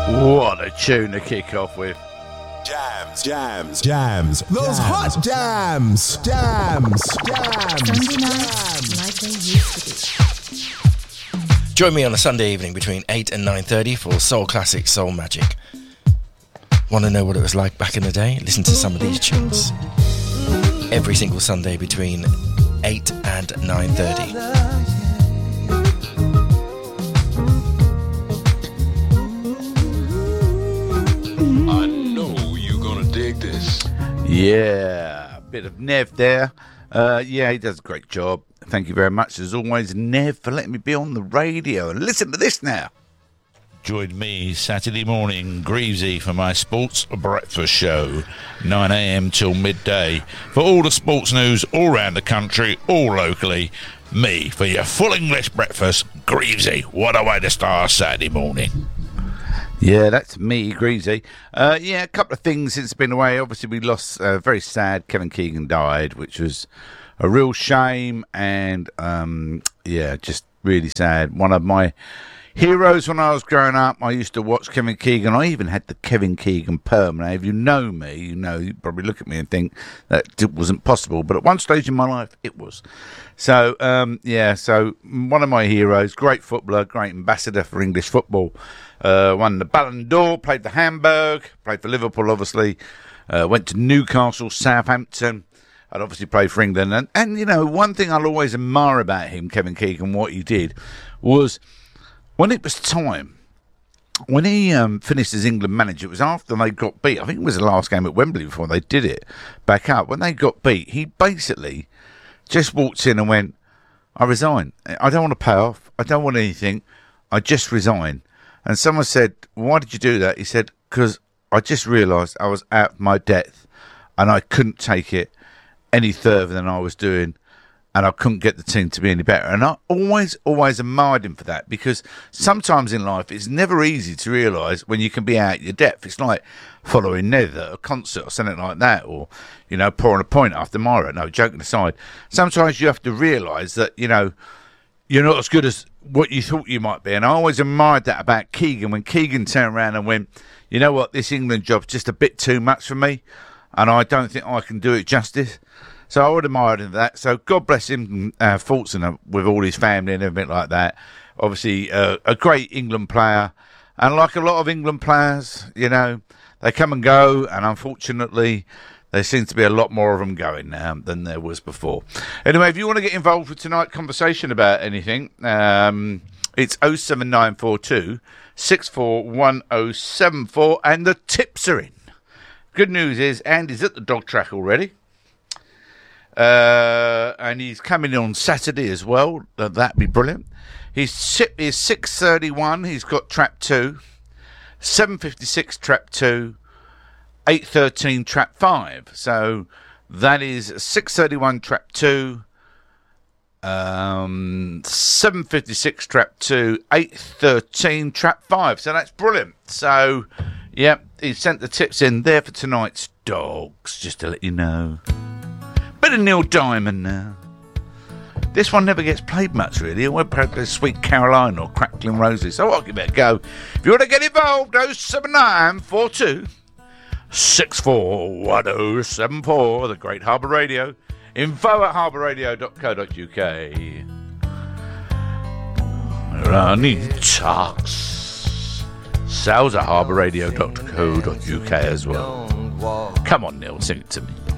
What a tune to kick off with. Jams. Those hot jams. Sunday nights like they used to be. Join me on a Sunday evening between 8 and 9:30 for Soul Classic, Soul Magic. Want to know what it was like back in the day? Listen to some of these tunes. Every single Sunday between 8 and 9:30. Yeah, a bit of Nev there. Yeah, he does a great job. Thank you very much, as always, Nev, for letting me be on the radio. And listen to this now. Join me Saturday morning, Greavesy, for my sports breakfast show, 9 a.m. till midday. For all the sports news all around the country, all locally, me for your full English breakfast, Greavesy. What a way to start Saturday morning. Yeah, that's me, Greasy. Yeah, a couple of things since it's been away. Obviously, we lost, very sad, Kevin Keegan died, which was a real shame. And, yeah, just really sad. One of my heroes when I was growing up. I used to watch Kevin Keegan. I even had the Kevin Keegan perm. Now, if you know me, you probably look at me and think that it wasn't possible. But at one stage in my life, it was. So, yeah, so one of my heroes, great footballer, great ambassador for English football. Won the Ballon d'Or, played for Hamburg, played for Liverpool, obviously. Went to Newcastle, Southampton, and obviously played for England. And you know, one thing I'll always admire about him, Kevin Keegan, what he did, was when it was time, when he finished as England manager, it was after they got beat. I think it was the last game at Wembley before they did it back up. When they got beat, he basically just walked in and went, I resign. I don't want to pay off. I don't want anything. I just resign. And someone said, why did you do that? He said, because I just realised I was out of my depth and I couldn't take it any further than I was doing, and I couldn't get the team to be any better. And I always admired him for that, because sometimes in life it's never easy to realise when you can be out of your depth. It's like following Ned at a concert or something like that, or, you know, pouring a point after Myra. No, joking aside, sometimes you have to realise that, you know, you're not as good as what you thought you might be. And I always admired that about Keegan, when Keegan turned around and went, you know what, this England job's just a bit too much for me, and I don't think I can do it justice. So I would admire him for that. So God bless him, thoughts with all his family and everything like that. Obviously, a great England player. And like a lot of England players, you know, they come and go, and unfortunately there seems to be a lot more of them going now than there was before. Anyway, if you want to get involved with tonight's conversation about anything, it's 07942 641074, and the tips are in. Good news is Andy's at the dog track already. And he's coming on Saturday as well. That'd be brilliant. His tip is 6:31. He's got trap 2, 7:56 trap 2, 8:13 trap 5. So that is 6:31 trap 2, 7:56 trap 2, 8:13 trap 5. So that's brilliant. So, yeah, he sent the tips in there for tonight's dogs, just to let you know. Bit of Neil Diamond now. This one never gets played much, really. I won't play Sweet Caroline or Crackling Roses, so I'll give it a go. If you want to get involved, 07942 641074, the Great Harbour Radio. info@harbourradio.co.uk. Running talks. Sales@harbourradio.co.uk as well. Come on, Neil, sing it to me.